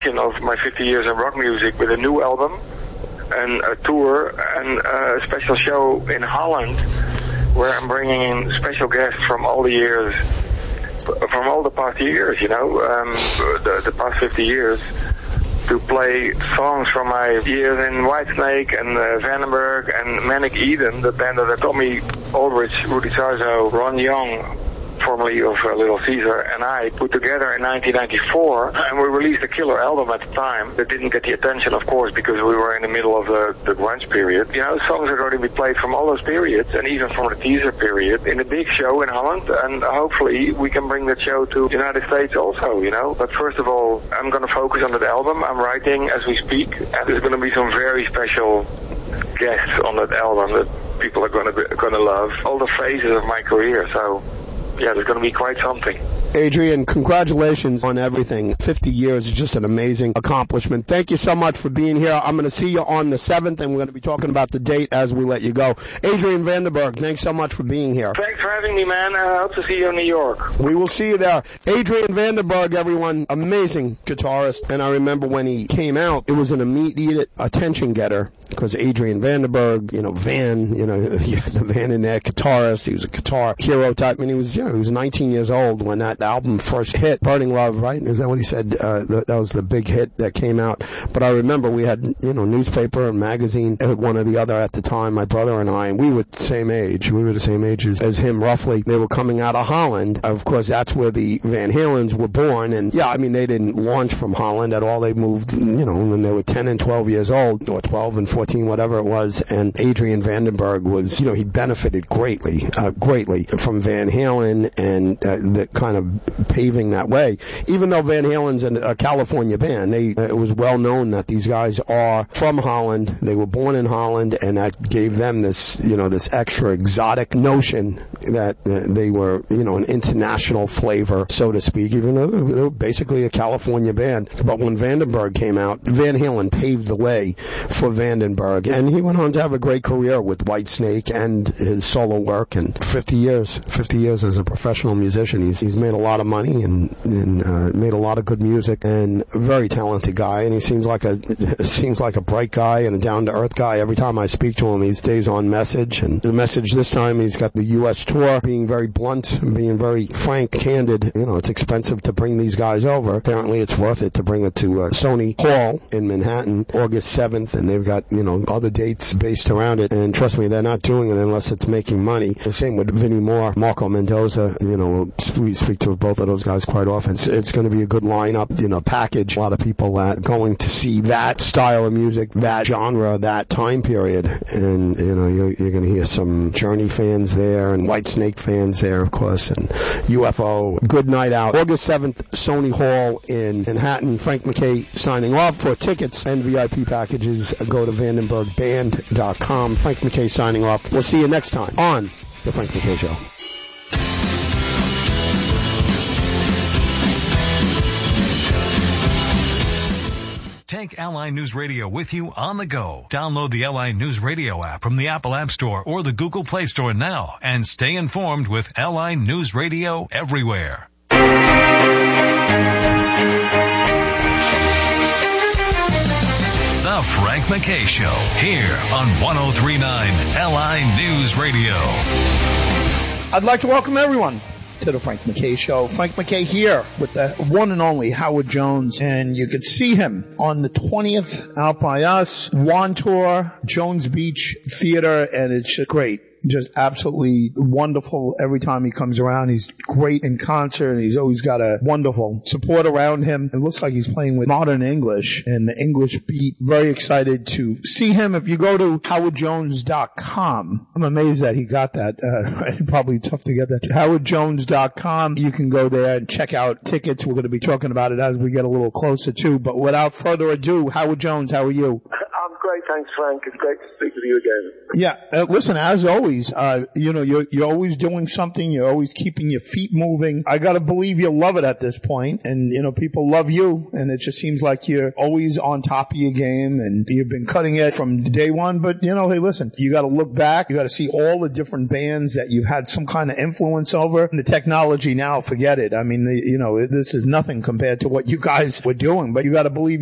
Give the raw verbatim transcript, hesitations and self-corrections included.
of my fifty years in rock music with a new album and a tour and a special show in Holland where I'm bringing in special guests from all the years, from all the past years, you know, um, the, the past fifty years, to play songs from my years in Whitesnake and uh, Vandenberg and Manic Eden, the band that Tommy Aldrich, Rudy Sarzo, Ron Young, formerly of uh, Little Caesar, and I put together in nineteen ninety-four, and we released a killer album at the time that didn't get the attention, of course, because we were in the middle of the, the grunge period. You know, songs are going to be played from all those periods, and even from the teaser period, in a big show in Holland, and hopefully we can bring that show to the United States also, you know. But first of all, I'm going to focus on that album. I'm writing as we speak, and there's going to be some very special guests on that album that people are going to be, going to love. All the phases of my career, so yeah, there's going to be quite something. Adrian, congratulations on everything. fifty years is just an amazing accomplishment. Thank you so much for being here. I'm going to see you on the seventh, and we're going to be talking about the date as we let you go. Adrian Vandenberg, thanks so much for being here. Thanks for having me, man. I hope to see you in New York. We will see you there. Adrian Vandenberg, everyone, amazing guitarist. And I remember when he came out, it was an immediate attention getter. Because Adrian Vandenberg, you know, Van, you know, you had the Van in there, guitarist. He was a guitar hero type. I mean, he was, you know, he was nineteen years old when that album first hit, Burning Love, right? Is that what he said? Uh, that, that was the big hit that came out. But I remember we had, you know, newspaper and magazine, one or the other at the time, my brother and I, and we were the same age. We were the same age as, as him, roughly. They were coming out of Holland. Of course, that's where the Van Halens were born. And yeah, I mean, they didn't launch from Holland at all. They moved, you know, when they were ten and twelve years old, or twelve and fourteen, whatever it was. And Adrian Vandenberg was, you know, he benefited greatly, uh, greatly from Van Halen and uh, the kind of paving that way. Even though Van Halen's a, a California band, they, uh, it was well known that these guys are from Holland. They were born in Holland, and that gave them this, you know, this extra exotic notion that uh, they were, you know, an international flavor, so to speak, even though they were basically a California band. But when Vandenberg came out, Van Halen paved the way for Vandenberg, and he went on to have a great career with Whitesnake and his solo work, and fifty years, fifty years as a professional musician. He's, he's made a lot of money and, and uh, made a lot of good music, and a very talented guy, and he seems like a seems like a bright guy and a down-to-earth guy. Every time I speak to him, he stays on message, and the message this time, he's got the U S tour, being very blunt, being very frank, candid. You know, it's expensive to bring these guys over. Apparently, it's worth it to bring it to uh, Sony Hall in Manhattan, August seventh, and they've got, you know, other dates based around it, and trust me, they're not doing it unless it's making money. The same with Vinnie Moore, Marco Mendoza, you know, we speak to both of those guys quite often. It's, it's going to be a good lineup, you know, package. A lot of people uh, going to see that style of music, that genre, that time period, and, you know, you're, you're going to hear some Journey fans there, and Whitesnake fans there, of course, and U F O. Good night out. August seventh, Sony Hall in Manhattan. Frank McKay signing off. For tickets and V I P packages, go to Vandenberg Band dot com. Frank McKay signing off. We'll see you next time on The Frank McKay Show. Take L I News Radio with you on the go. Download the L I News Radio app from the Apple App Store or the Google Play Store now and stay informed with L I News Radio everywhere. The Frank McKay Show, here on one oh three point nine L I News Radio. I'd like to welcome everyone to the Frank McKay Show. Frank McKay here with the one and only Howard Jones, and you could see him on the twentieth out by us, Wantour, Jones Beach Theater, and it's great. Just absolutely wonderful every time he comes around. He's great in concert, and he's always got a wonderful support around him. It looks like he's playing with modern English and the English beat. Very excited to see him. If you go to howard jones dot com, I'm amazed that he got that. Uh, probably tough to get that. howard jones dot com. You can go there and check out tickets. We're going to be talking about it as we get a little closer too. But without further ado, Howard Jones, how are you? I'm great, Thanks, Frank. It's great to speak with you again. Yeah, uh, listen, as always, uh, you know, you're, you're always doing something. You're always keeping your feet moving. I gotta believe you love it at this point. And, you know, people love you. And it just seems like you're always on top of your game. And you've been cutting it from day one. But, you know, hey, listen, you gotta look back. You gotta see all the different bands that you've had some kind of influence over. And the technology now, forget it. I mean, the, you know, this is nothing compared to what you guys were doing. But you gotta believe